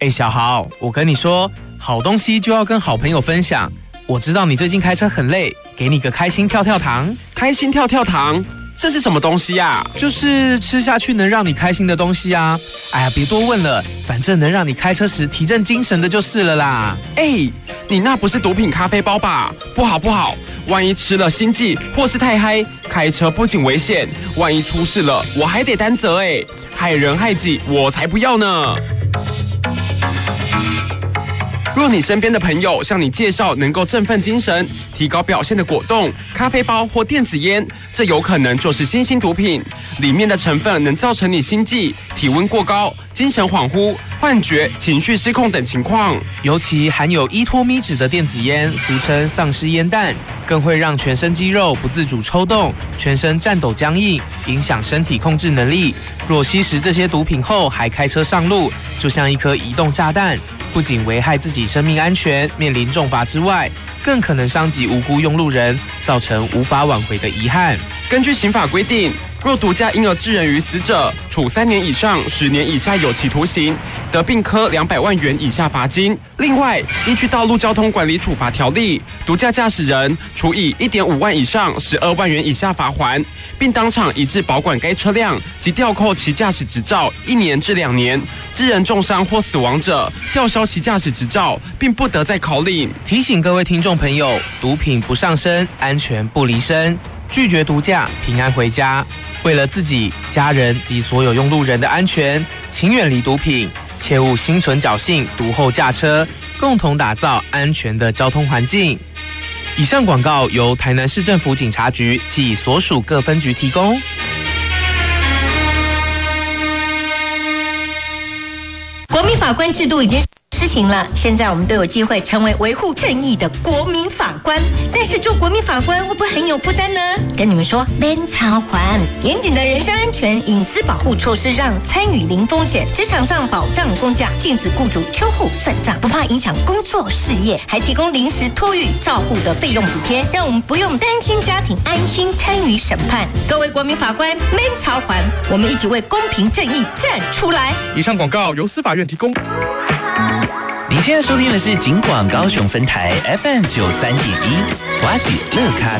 小豪，我跟你说，好东西就要跟好朋友分享。我知道你最近开车很累，给你个开心跳跳糖。 开心跳跳糖，这是什么东西呀？ 就是吃下去能让你开心的东西啊。哎呀，别多问了，反正能让你开车时提振精神的就是了啦。 你那不是毒品咖啡包吧？不好不好，万一吃了心悸或是太嗨，开车不仅危险，万一出事了我还得担责害人害己我才不要呢。若你身边的朋友向你介绍能够振奋精神、提高表现的果冻、咖啡包或电子烟，这有可能就是新兴毒品，里面的成分能造成你心悸、体温过高、精神恍惚、幻觉、情绪失控等情况。 尤其含有依托咪酯的电子烟，俗称丧尸烟弹，更会让全身肌肉不自主抽动，全身颤抖僵硬，影响身体控制能力。若吸食这些毒品后还开车上路，就像一颗移动炸弹，不仅危害自己生命安全，面临重罚之外，更可能伤及无辜用路人，造成无法挽回的遗憾。 根据刑法规定，若毒驾因而致人于死者，处3年以上10年以下有期徒刑，得并科200万元以下罚金。另外，依据《道路交通管理处罚条例》，毒驾驾驶人处以1.5万以上12万元以下罚锾，并当场移至保管该车辆及吊扣其驾驶执照1年至2年。致人重伤或死亡者，吊销其驾驶执照，并不得再考领。 提醒各位听众朋友，毒品不上身，安全不离身，拒绝毒驾，平安回家。为了自己、家人及所有用路人的安全，请远离毒品，切勿心存侥幸，毒后驾车，共同打造安全的交通环境。以上广告由台南市政府警察局及所属各分局提供。 国民法官制度已经施行了，现在我们都有机会成为维护正义的国民法官。但是做国民法官会不会很有负担呢？跟你们说，免操还严谨的人身安全、隐私保护措施，让参与零风险。职场上保障工价，禁止雇主秋后算账，不怕影响工作事业，还提供临时托育照护的费用补贴，让我们不用担心家庭，安心参与审判。各位国民法官，免操还，我们一起为公平正义站出来。 以上广告由司法院提供。 你现在收听的是警广高雄分台 FM 93.1，华喜乐咖